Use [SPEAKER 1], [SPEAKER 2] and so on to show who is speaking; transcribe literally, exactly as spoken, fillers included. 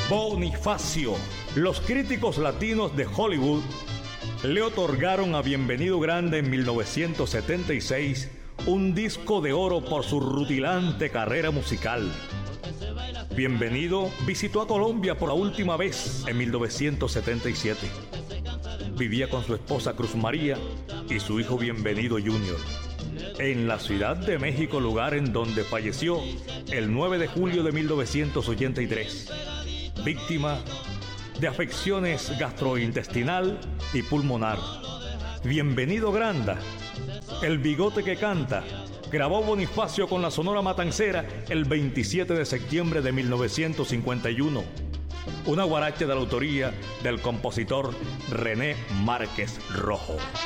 [SPEAKER 1] Bonifacio. Los críticos latinos de Hollywood le otorgaron a Bienvenido Granda en mil novecientos setenta y seis un disco de oro por su rutilante carrera musical. Bienvenido visitó a Colombia por la última vez en mil novecientos setenta y siete. Vivía con su esposa Cruz María y su hijo Bienvenido Junior en la Ciudad de México, lugar en donde falleció el nueve de julio de mil novecientos ochenta y tres, víctima de afecciones gastrointestinal y pulmonar. Bienvenido Granda, el bigote que canta, grabó Bonifacio con la Sonora Matancera el veintisiete de septiembre de mil novecientos cincuenta y uno. Una guaracha de la autoría del compositor René Márquez Rojo.